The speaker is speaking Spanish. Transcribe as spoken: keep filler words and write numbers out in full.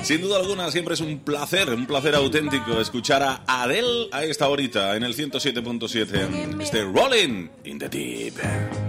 Sin duda alguna, siempre es un placer, un placer auténtico escuchar a Adele a esta horita en el ciento siete punto siete. Este Rolling in the Deep.